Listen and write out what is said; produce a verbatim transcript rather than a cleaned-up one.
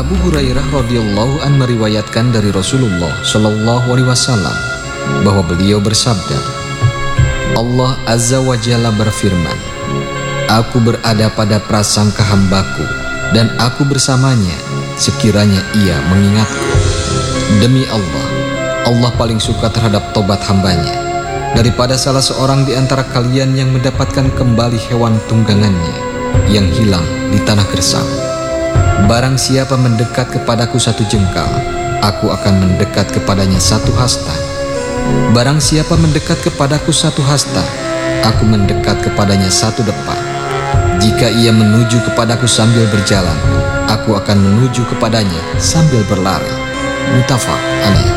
Abu Hurairah radhiyallahu an meriwayatkan dari Rasulullah shallallahu alaihi wasallam bahwa beliau bersabda, Allah Azza wa Jalla berfirman, Aku berada pada prasangka hambaku dan aku bersamanya sekiranya ia mengingatku. Demi Allah, Allah paling suka terhadap tobat hambanya daripada salah seorang di antara kalian yang mendapatkan kembali hewan tunggangannya yang hilang di tanah gersang. Barang siapa mendekat kepadaku satu jengkal, aku akan mendekat kepadanya satu hasta. Barang siapa mendekat kepadaku satu hasta, aku mendekat kepadanya satu depan. Jika ia menuju kepadaku sambil berjalan, aku akan menuju kepadanya sambil berlari. Muttafaq alaih.